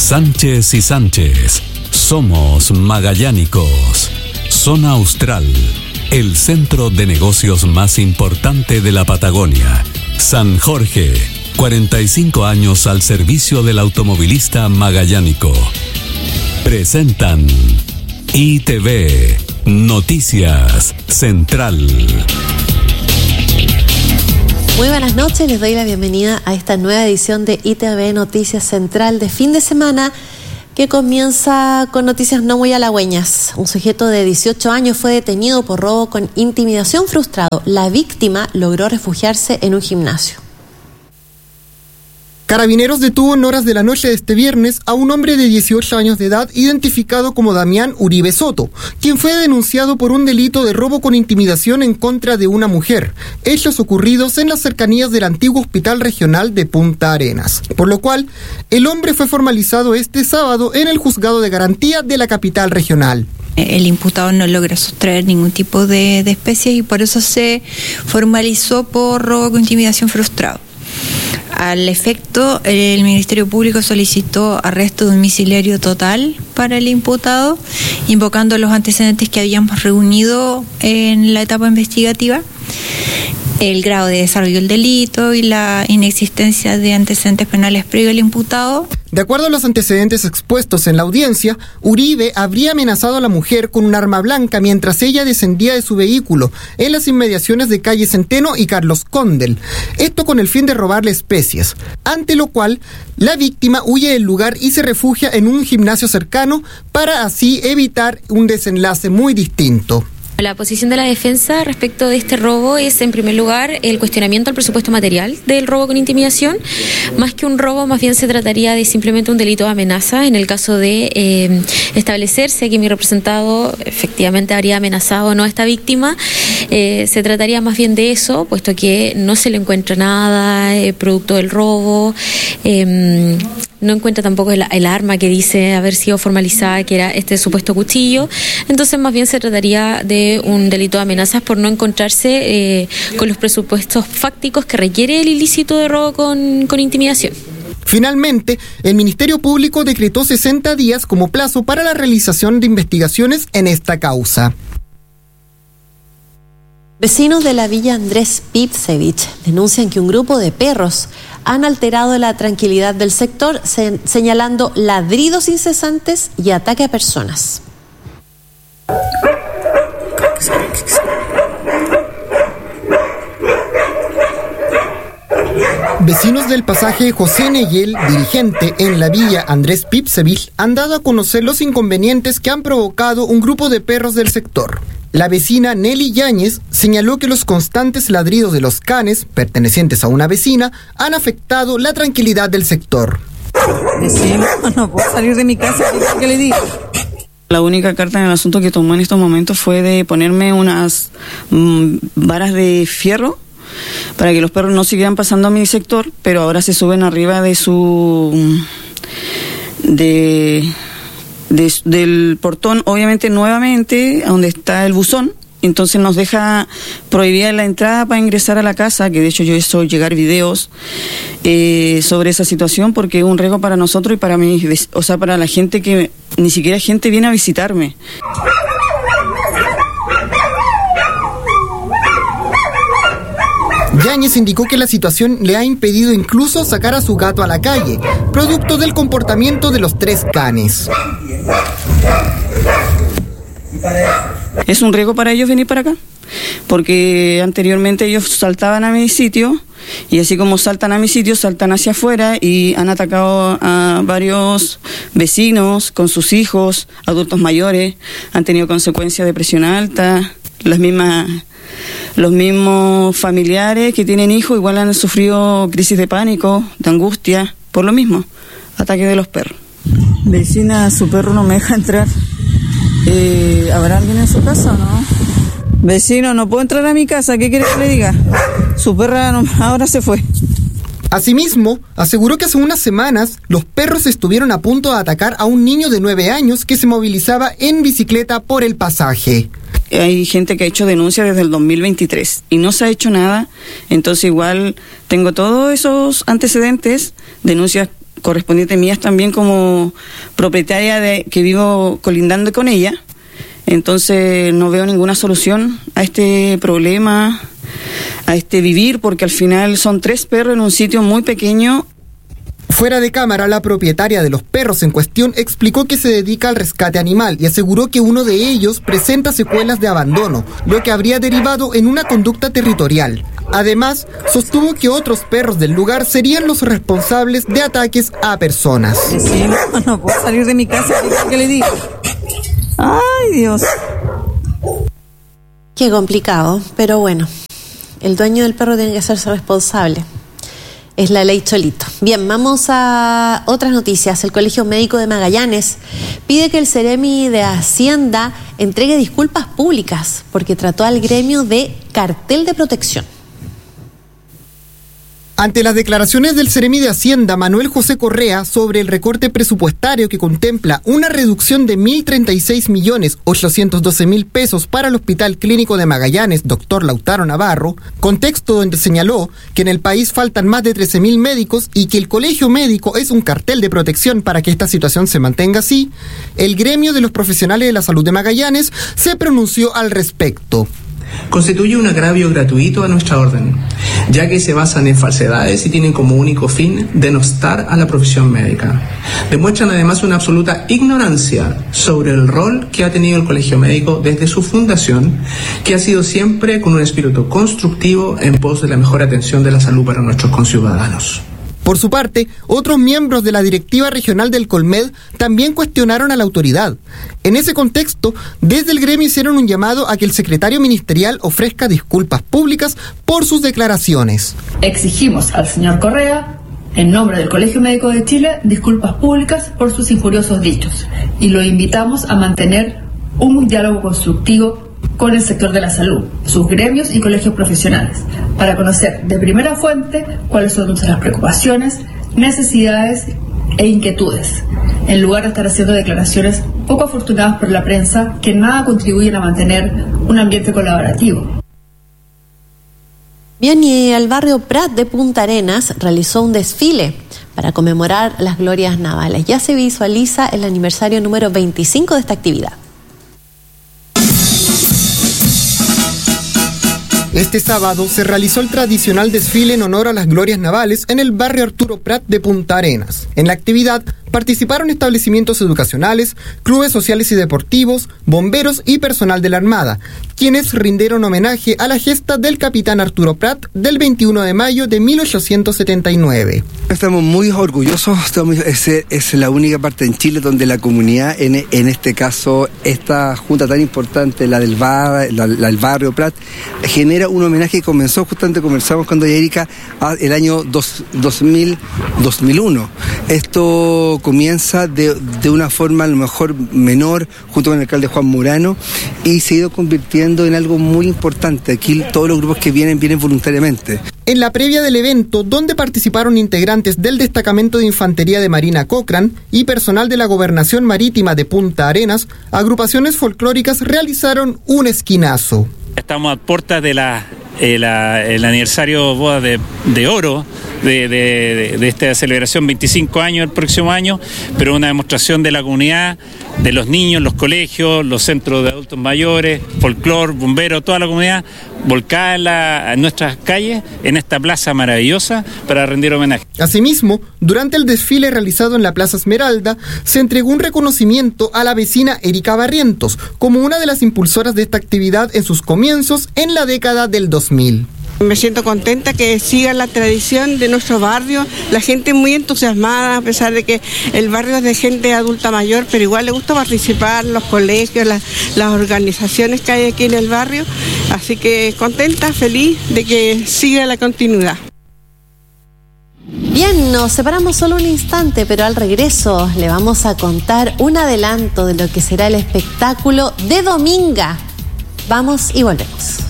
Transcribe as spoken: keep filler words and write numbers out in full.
Sánchez y Sánchez. Somos magallánicos. Zona Austral. El centro de negocios más importante de la Patagonia. San Jorge. cuarenta y cinco años al servicio del automovilista magallánico. Presentan I T V Noticias Central. Muy buenas noches, les doy la bienvenida a esta nueva edición de I T V Noticias Central de fin de semana, que comienza con noticias no muy halagüeñas. Un sujeto de dieciocho años fue detenido por robo con intimidación frustrado. La víctima logró refugiarse en un gimnasio. Carabineros detuvo en horas de la noche de este viernes a un hombre de dieciocho años de edad identificado como Damián Uribe Soto, quien fue denunciado por un delito de robo con intimidación en contra de una mujer, hechos ocurridos en las cercanías del antiguo Hospital Regional de Punta Arenas, por lo cual el hombre fue formalizado este sábado en el Juzgado de Garantía de la capital regional. El imputado no logra sustraer ningún tipo de, de especie y por eso se formalizó por robo con intimidación frustrado. Al efecto, el Ministerio Público solicitó arresto domiciliario total para el imputado, invocando los antecedentes que habíamos reunido en la etapa investigativa, el grado de desarrollo del delito y la inexistencia de antecedentes penales previos al imputado. De acuerdo a los antecedentes expuestos en la audiencia, Uribe habría amenazado a la mujer con un arma blanca mientras ella descendía de su vehículo en las inmediaciones de calle Centeno y Carlos Condel, esto con el fin de robarle especies, ante lo cual la víctima huye del lugar y se refugia en un gimnasio cercano para así evitar un desenlace muy distinto. La posición de la defensa respecto de este robo es, en primer lugar, el cuestionamiento al presupuesto material del robo con intimidación. Más que un robo, más bien se trataría de simplemente un delito de amenaza, en el caso de eh, establecerse que mi representado efectivamente habría amenazado o no a esta víctima. Eh, se trataría más bien de eso, puesto que no se le encuentra nada eh, producto del robo. Eh, No encuentra tampoco el, el arma que dice haber sido formalizada, que era este supuesto cuchillo. Entonces, más bien se trataría de un delito de amenazas por no encontrarse eh, con los presupuestos fácticos que requiere el ilícito de robo con, con intimidación. Finalmente, el Ministerio Público decretó sesenta días como plazo para la realización de investigaciones en esta causa. Vecinos de la Villa Andrés Pipsevich denuncian que un grupo de perros han alterado la tranquilidad del sector, se- señalando ladridos incesantes y ataque a personas. Vecinos del pasaje José Neyel, dirigente en la Villa Andrés Pipsevich, han dado a conocer los inconvenientes que han provocado un grupo de perros del sector. La vecina Nelly Yáñez señaló que los constantes ladridos de los canes, pertenecientes a una vecina, han afectado la tranquilidad del sector. Vecino, no puedo salir de mi casa, ¿qué le digo? La única carta en el asunto que tomó en estos momentos fue de ponerme unas mmm, varas de fierro para que los perros no siguieran pasando a mi sector, pero ahora se suben arriba de su... de... De, del portón, obviamente nuevamente, donde está el buzón, entonces nos deja prohibida la entrada para ingresar a la casa, que de hecho yo he hecho llegar videos eh, sobre esa situación, porque es un riesgo para nosotros y para mí, o sea, para la gente que ni siquiera gente viene a visitarme. Yáñez indicó que la situación le ha impedido incluso sacar a su gato a la calle, producto del comportamiento de los tres canes. Es un riesgo para ellos venir para acá, porque anteriormente ellos saltaban a mi sitio, y así como saltan a mi sitio, saltan hacia afuera y han atacado a varios vecinos con sus hijos, adultos mayores, han tenido consecuencias de presión alta, las mismas... Los mismos familiares que tienen hijos igual han sufrido crisis de pánico, de angustia, por lo mismo, ataque de los perros. Vecina, su perro no me deja entrar. Eh, ¿Habrá alguien en su casa o no? Vecino, no puedo entrar a mi casa, ¿qué quiere que le diga? Su perra no, ahora se fue. Asimismo, aseguró que hace unas semanas los perros estuvieron a punto de atacar a un niño de nueve años que se movilizaba en bicicleta por el pasaje. Hay gente que ha hecho denuncia desde el dos mil veintitrés y no se ha hecho nada, entonces igual tengo todos esos antecedentes, denuncias correspondientes mías también como propietaria de que vivo colindando con ella. Entonces no veo ninguna solución a este problema, a este vivir, porque al final son tres perros en un sitio muy pequeño. Fuera de cámara, la propietaria de los perros en cuestión explicó que se dedica al rescate animal y aseguró que uno de ellos presenta secuelas de abandono, lo que habría derivado en una conducta territorial. Además, sostuvo que otros perros del lugar serían los responsables de ataques a personas. Sí, no, no puedo salir de mi casa, ¿qué le digo? Ay, Dios. Qué complicado, pero bueno, el dueño del perro tiene que hacerse responsable. Es la ley Cholito. Bien, vamos a otras noticias. El Colegio Médico de Magallanes pide que el Ceremi de Hacienda entregue disculpas públicas porque trató al gremio de cartel de protección. Ante las declaraciones del Ceremi de Hacienda, Manuel José Correa, sobre el recorte presupuestario que contempla una reducción de mil treinta y seis millones ochocientos doce mil pesos para el Hospital Clínico de Magallanes, doctor Lautaro Navarro, contexto donde señaló que en el país faltan más de trece mil médicos y que el colegio médico es un cartel de protección para que esta situación se mantenga así, el gremio de los profesionales de la salud de Magallanes se pronunció al respecto. Constituye un agravio gratuito a nuestra orden, ya que se basan en falsedades y tienen como único fin denostar a la profesión médica. Demuestran además una absoluta ignorancia sobre el rol que ha tenido el Colegio Médico desde su fundación, que ha sido siempre con un espíritu constructivo en pos de la mejor atención de la salud para nuestros conciudadanos. Por su parte, otros miembros de la directiva regional del Colmed también cuestionaron a la autoridad. En ese contexto, desde el gremio hicieron un llamado a que el secretario ministerial ofrezca disculpas públicas por sus declaraciones. Exigimos al señor Correa, en nombre del Colegio Médico de Chile, disculpas públicas por sus injuriosos dichos y lo invitamos a mantener un diálogo constructivo con el sector de la salud, sus gremios y colegios profesionales, para conocer de primera fuente cuáles son nuestras preocupaciones, necesidades e inquietudes, en lugar de estar haciendo declaraciones poco afortunadas por la prensa que nada contribuyen a mantener un ambiente colaborativo. Bien, y el barrio Prat de Punta Arenas realizó un desfile para conmemorar las glorias navales. Ya se visualiza el aniversario número veinticinco de esta actividad. Este sábado se realizó el tradicional desfile en honor a las glorias navales en el barrio Arturo Prat de Punta Arenas. En la actividad participaron establecimientos educacionales, clubes sociales y deportivos, bomberos y personal de la Armada, quienes rindieron homenaje a la gesta del capitán Arturo Prat del veintiuno de mayo de mil ochocientos setenta y nueve. Estamos muy orgullosos, estamos, es, es la única parte en Chile donde la comunidad, en, en este caso, esta junta tan importante, la del, bar, la, la del barrio Prat, genera un homenaje que comenzó, justamente conversamos con doña Erika, el año dos mil, dos mil uno. Esto comienza de, de una forma a lo mejor menor, junto con el alcalde Juan Murano, y se ha ido convirtiendo en algo muy importante. Aquí todos los grupos que vienen, vienen voluntariamente. En la previa del evento, donde participaron integrantes del Destacamento de Infantería de Marina Cochrane y personal de la Gobernación Marítima de Punta Arenas, agrupaciones folclóricas realizaron un esquinazo. Estamos a puertas de la, eh, la el aniversario boda de, de oro de, de, de esta celebración, veinticinco años el próximo año, pero una demostración de la comunidad, de los niños, los colegios, los centros de adultos mayores, folclor, bomberos, toda la comunidad volcada en, la, en nuestras calles, en esta plaza maravillosa, para rendir homenaje. Asimismo, durante el desfile realizado en la Plaza Esmeralda, se entregó un reconocimiento a la vecina Erika Barrientos, como una de las impulsoras de esta actividad en sus comienzos en la década del dos mil. Me siento contenta que siga la tradición de nuestro barrio, la gente muy entusiasmada, a pesar de que el barrio es de gente adulta mayor, pero igual le gusta participar, los colegios, las, las organizaciones que hay aquí en el barrio, así que contenta, feliz de que siga la continuidad. Bien, nos separamos solo un instante, pero al regreso le vamos a contar un adelanto de lo que será el espectáculo de Dominga. Vamos y volvemos.